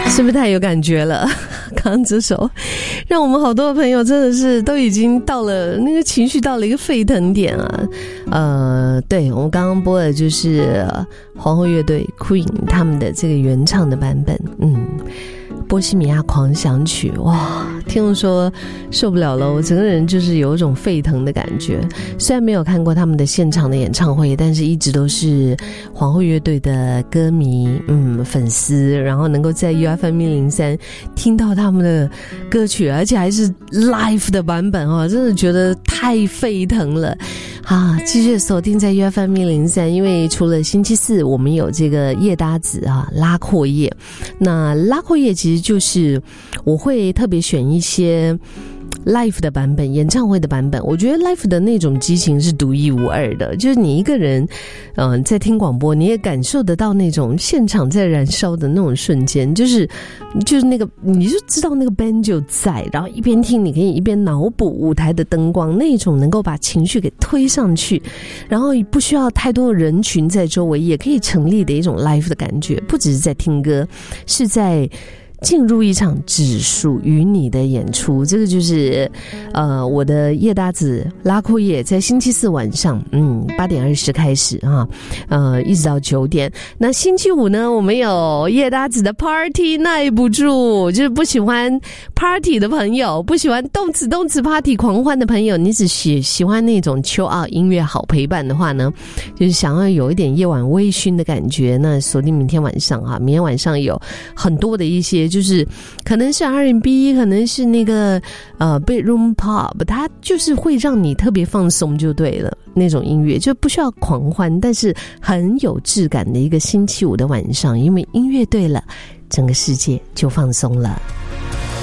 是不是太有感觉了？刚刚这首让我们好多的朋友真的是都已经到了那个情绪到了一个沸腾点啊。对，我们刚刚播的就是皇后乐队 Queen 他们的这个原唱的版本，波西米亚狂想曲，哇，听我说受不了了，我整个人就是有一种沸腾的感觉。虽然没有看过他们的现场的演唱会，但是一直都是皇后乐队的歌迷，粉丝，然后能够在 UFM103 听到他们的歌曲，而且还是 live 的版本哦，真的觉得太沸腾了啊！继续锁定在 UFM103，因为除了星期四我们有这个夜搭子啊，拉阔夜，那拉阔夜其实就是我会特别选一些 live 的版本，演唱会的版本。我觉得 live 的那种激情是独一无二的，就是你一个人在听广播，你也感受得到那种现场在燃烧的那种瞬间，就是那个你就知道那个 band 就在，然后一边听你可以一边脑补舞台的灯光，那种能够把情绪给推上去，然后不需要太多的人群在周围也可以成立的一种 live 的感觉，不只是在听歌，是在进入一场只属于你的演出。这个就是我的夜搭子拉阔夜，在星期四晚上8点20开始一直到9点。那星期五呢，我们有夜搭子的 party 耐不住，就是不喜欢 party 的朋友，不喜欢动词 party 狂欢的朋友，你只喜欢那种 chill out 音乐好陪伴的话呢，就是想要有一点夜晚微醺的感觉，那锁定明天晚上明天晚上有很多的一些就是可能是 R&B， 可能是那个bedroom pop， 它就是会让你特别放松就对了，那种音乐就不需要狂欢，但是很有质感的一个星期五的晚上，因为音乐对了，整个世界就放松了。